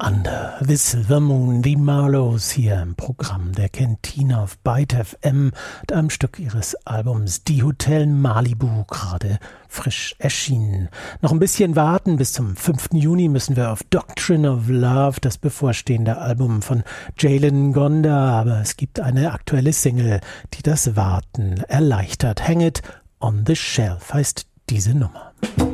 Under the Silver Moon, die Marlows hier im Programm der Cantina auf Byte FM mit einem Stück ihres Albums Die Hotel Malibu, gerade frisch erschienen. Noch ein bisschen warten, bis zum 5. Juni müssen wir auf Doctrine of Love, das bevorstehende Album von Jalen Gonda, aber es gibt eine aktuelle Single, die das Warten erleichtert. Hang It on the Shelf heißt diese Nummer.